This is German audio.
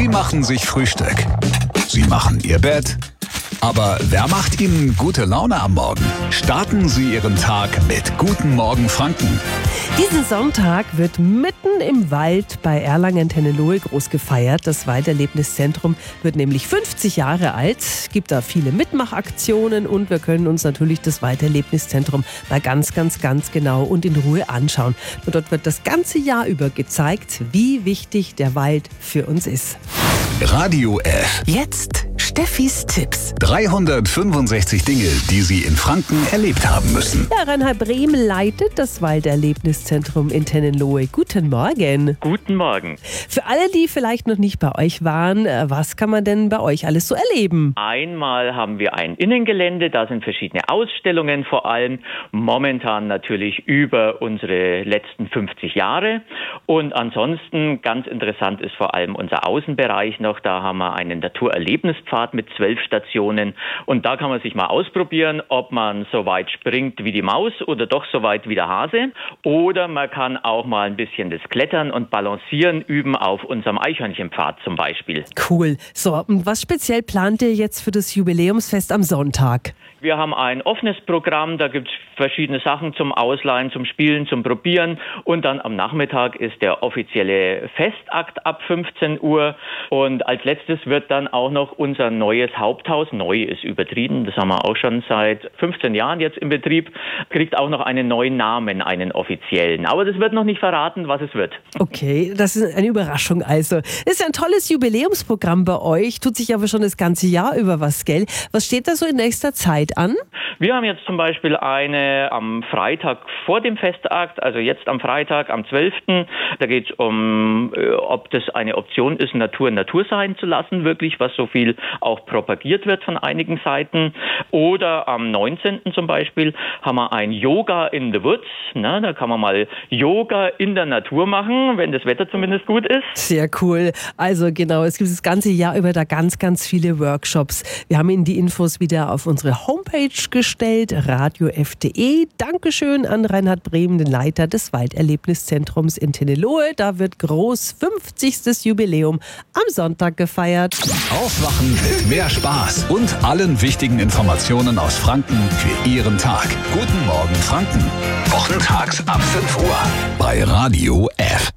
Sie machen sich Frühstück. Sie machen Ihr Bett. Aber wer macht Ihnen gute Laune am Morgen? Starten Sie Ihren Tag mit Guten Morgen Franken. Diesen Sonntag wird mitten im Wald bei Erlangen-Tennelohe groß gefeiert. Das Walderlebniszentrum wird nämlich 50 Jahre alt. Es gibt da viele Mitmachaktionen und wir können uns natürlich das Walderlebniszentrum mal ganz genau und in Ruhe anschauen. Und dort wird das ganze Jahr über gezeigt, wie wichtig der Wald für uns ist. Radio F. Jetzt Steffis Tipps. 365 Dinge, die Sie in Franken erlebt haben müssen. Ja, Reinhard Brehm leitet das Walderlebniszentrum in Tennelohe. Guten Morgen. Guten Morgen. Für alle, die vielleicht noch nicht bei euch waren, was kann man denn bei euch alles so erleben? Einmal haben wir ein Innengelände, da sind verschiedene Ausstellungen, vor allem momentan natürlich über unsere letzten 50 Jahre. Und ansonsten ganz interessant ist vor allem unser Außenbereich noch. Da haben wir einen Naturerlebnispfad mit 12 Stationen und da kann man sich mal ausprobieren, ob man so weit springt wie die Maus oder doch so weit wie der Hase. Oder man kann auch mal ein bisschen das Klettern und Balancieren üben auf unserem Eichhörnchenpfad zum Beispiel. Cool. So, und was speziell plant ihr jetzt für das Jubiläumsfest am Sonntag? Wir haben ein offenes Programm, da gibt es verschiedene Sachen zum Ausleihen, zum Spielen, zum Probieren und dann am Nachmittag ist der offizielle Festakt ab 15 Uhr und als letztes wird dann auch noch unser neues Haupthaus, neu ist übertrieben, das haben wir auch schon seit 15 Jahren jetzt im Betrieb, kriegt auch noch einen neuen Namen, einen offiziellen, aber das wird noch nicht verraten, was es wird. Okay, das ist eine Überraschung also. Ist ja ein tolles Jubiläumsprogramm bei euch, tut sich aber schon das ganze Jahr über was, gell? Was steht da so in nächster Zeit an? Wir haben jetzt zum Beispiel eine am Freitag vor dem Festakt, also jetzt am Freitag, am 12. Da geht es um, ob das eine Option ist, Natur sein zu lassen, wirklich, was so viel auch propagiert wird von einigen Seiten. Oder am 19. zum Beispiel haben wir ein Yoga in the Woods. Na, da kann man mal Yoga in der Natur machen, wenn das Wetter zumindest gut ist. Sehr cool. Also genau, es gibt das ganze Jahr über da ganz viele Workshops. Wir haben Ihnen die Infos wieder auf unsere Homepage gestellt, radiof.de. Dankeschön an Reinhard Brehm, den Leiter des Walderlebniszentrums in Tennelohe. Da wird groß 50. Jubiläum am Sonntag gefeiert. Aufwachen mit mehr Spaß und allen wichtigen Informationen aus Franken für Ihren Tag. Guten Morgen Franken. Wochentags ab 5 Uhr bei Radio F.